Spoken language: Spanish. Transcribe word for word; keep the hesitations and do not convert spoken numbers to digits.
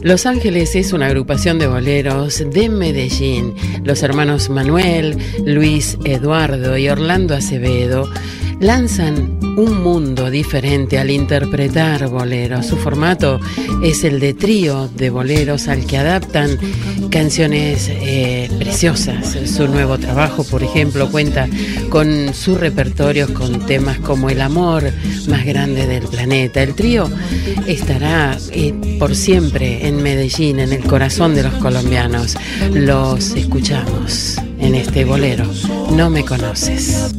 Los Ángeles es una agrupación de boleros de Medellín. Los hermanos Manuel, Luis Eduardo y Orlando Acevedo lanzan un mundo diferente al interpretar boleros. Su formato es el de trío de boleros al que adaptan canciones eh, preciosas. Su nuevo trabajo, por ejemplo, cuenta con sus repertorios con temas como El amor más grande del planeta. El trío estará eh, por siempre en Medellín, en el corazón de los colombianos. Los escuchamos en este bolero, No me conoces.